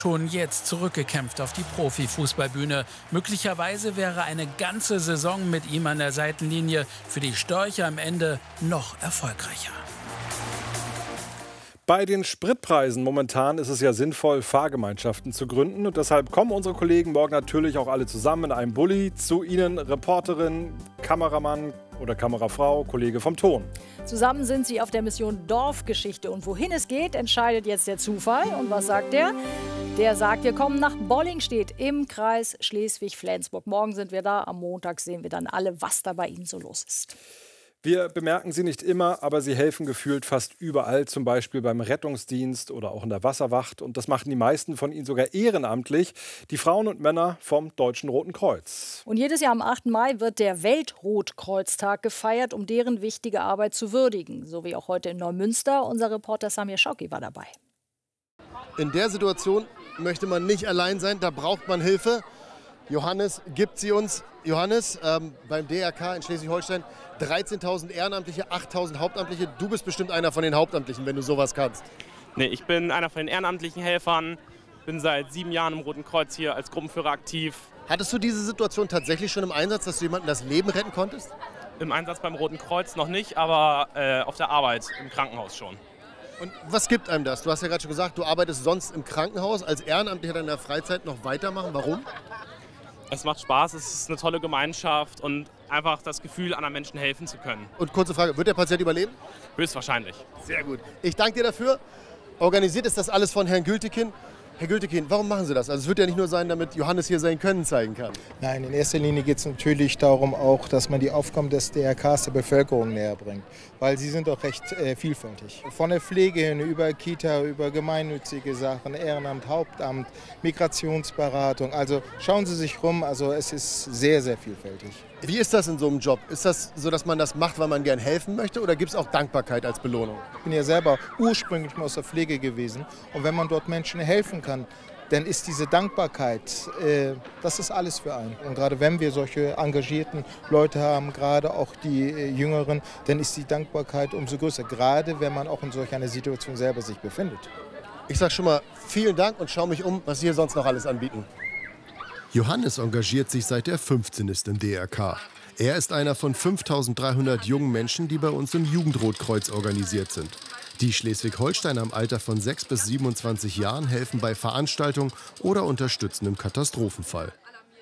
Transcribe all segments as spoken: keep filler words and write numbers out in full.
Schon jetzt zurückgekämpft auf die Profifußballbühne. Möglicherweise wäre eine ganze Saison mit ihm an der Seitenlinie für die Störche am Ende noch erfolgreicher. Bei den Spritpreisen momentan ist es ja sinnvoll, Fahrgemeinschaften zu gründen. Und deshalb kommen unsere Kollegen morgen natürlich auch alle zusammen in einem Bulli zu Ihnen, Reporterin, Kameramann oder Kamerafrau, Kollege vom Ton. Zusammen sind sie auf der Mission Dorfgeschichte. Und wohin es geht, entscheidet jetzt der Zufall. Und was sagt der? Der sagt, wir kommen nach Bollingstedt im Kreis Schleswig-Flensburg. Morgen sind wir da, am Montag sehen wir dann alle, was da bei Ihnen so los ist. Wir bemerken sie nicht immer, aber sie helfen gefühlt fast überall, zum Beispiel beim Rettungsdienst oder auch in der Wasserwacht. Und das machen die meisten von ihnen sogar ehrenamtlich, die Frauen und Männer vom Deutschen Roten Kreuz. Und jedes Jahr am achten Mai wird der Weltrotkreuztag gefeiert, um deren wichtige Arbeit zu würdigen. So wie auch heute in Neumünster. Unser Reporter Samir Schauki war dabei. In der Situation möchte man nicht allein sein, da braucht man Hilfe. Johannes gibt sie uns. Johannes, ähm, beim D R K in Schleswig-Holstein dreizehntausend Ehrenamtliche, achttausend Hauptamtliche. Du bist bestimmt einer von den Hauptamtlichen, wenn du sowas kannst. Nee, ich bin einer von den ehrenamtlichen Helfern. Bin seit sieben Jahren im Roten Kreuz hier als Gruppenführer aktiv. Hattest du diese Situation tatsächlich schon im Einsatz, dass du jemandem das Leben retten konntest? Im Einsatz beim Roten Kreuz noch nicht, aber äh, auf der Arbeit im Krankenhaus schon. Und was gibt einem das? Du hast ja gerade schon gesagt, du arbeitest sonst im Krankenhaus, als Ehrenamtlicher in der Freizeit noch weitermachen. Warum? Es macht Spaß, es ist eine tolle Gemeinschaft und einfach das Gefühl, anderen Menschen helfen zu können. Und kurze Frage, wird der Patient überleben? Höchstwahrscheinlich. Sehr gut. Ich danke dir dafür. Organisiert ist das alles von Herrn Gültekin. Herr Gültekin, warum machen Sie das? Also es wird ja nicht nur sein, damit Johannes hier sein Können zeigen kann. Nein, in erster Linie geht es natürlich darum auch, dass man die Aufgaben des D R Ks der Bevölkerung näher bringt. Weil sie sind doch recht äh, vielfältig. Von der Pflege hin, über Kita, über gemeinnützige Sachen, Ehrenamt, Hauptamt, Migrationsberatung. Also schauen Sie sich rum, also es ist sehr, sehr vielfältig. Wie ist das in so einem Job? Ist das so, dass man das macht, weil man gern helfen möchte, oder gibt es auch Dankbarkeit als Belohnung? Ich bin ja selber ursprünglich mal aus der Pflege gewesen. Und wenn man dort Menschen helfen kann, dann ist diese Dankbarkeit, äh, das ist alles für einen. Und gerade wenn wir solche engagierten Leute haben, gerade auch die äh, Jüngeren, dann ist die Dankbarkeit umso größer. Gerade wenn man auch in solch einer Situation selber sich befindet. Ich sage schon mal vielen Dank und schaue mich um, was Sie hier sonst noch alles anbieten. Johannes engagiert sich seit er fünfzehn ist im D R K. Er ist einer von fünftausenddreihundert jungen Menschen, die bei uns im Jugendrotkreuz organisiert sind. Die Schleswig-Holsteiner im Alter von sechs bis siebenundzwanzig Jahren helfen bei Veranstaltungen oder unterstützen im Katastrophenfall.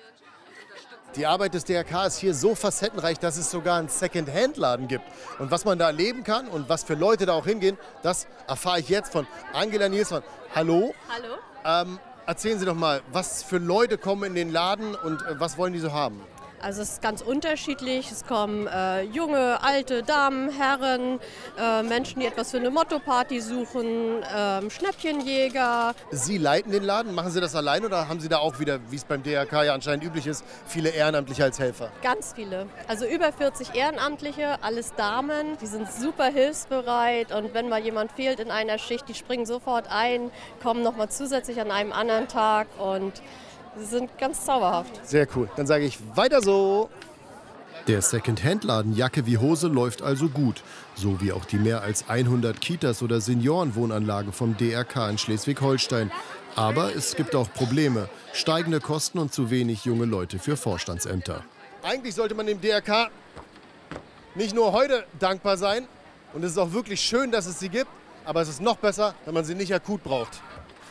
Die Arbeit des D R K ist hier so facettenreich, dass es sogar einen Second-Hand-Laden gibt. Und was man da erleben kann und was für Leute da auch hingehen, das erfahre ich jetzt von Angela Nielsmann. Hallo. Hallo. Ähm, erzählen Sie doch mal, was für Leute kommen in den Laden und äh, was wollen die so haben? Also es ist ganz unterschiedlich. Es kommen äh, junge, alte Damen, Herren, äh, Menschen, die etwas für eine Motto-Party suchen, äh, Schnäppchenjäger. Sie leiten den Laden, machen Sie das allein oder haben Sie da auch wieder, wie es beim D R K ja anscheinend üblich ist, viele Ehrenamtliche als Helfer? Ganz viele. Also über vierzig Ehrenamtliche, alles Damen. Die sind super hilfsbereit und wenn mal jemand fehlt in einer Schicht, die springen sofort ein, kommen nochmal zusätzlich an einem anderen Tag und sie sind ganz zauberhaft. Sehr cool. Dann sage ich weiter so. Der Second-Hand-Laden Jacke wie Hose läuft also gut. So wie auch die mehr als hundert Kitas oder Seniorenwohnanlagen vom D R K in Schleswig-Holstein. Aber es gibt auch Probleme. Steigende Kosten und zu wenig junge Leute für Vorstandsämter. Eigentlich sollte man dem D R K nicht nur heute dankbar sein. Und es ist auch wirklich schön, dass es sie gibt. Aber es ist noch besser, wenn man sie nicht akut braucht.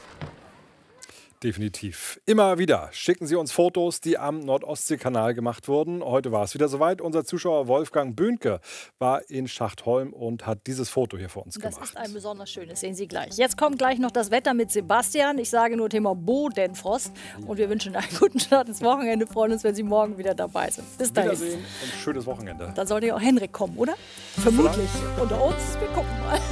Definitiv. Immer wieder schicken Sie uns Fotos, die am Nordostseekanal gemacht wurden. Heute war es wieder soweit. Unser Zuschauer Wolfgang Böhnke war in Schachtholm und hat dieses Foto hier für uns das gemacht. Das ist ein besonders schönes, sehen Sie gleich. Jetzt kommt gleich noch das Wetter mit Sebastian. Ich sage nur Thema Bodenfrost. Und wir wünschen einen guten Start ins Wochenende. Freuen uns, wenn Sie morgen wieder dabei sind. Bis dahin. Wiedersehen und schönes Wochenende. Dann sollte ja auch Henrik kommen, oder? Vermutlich. Unter uns. Wir gucken mal.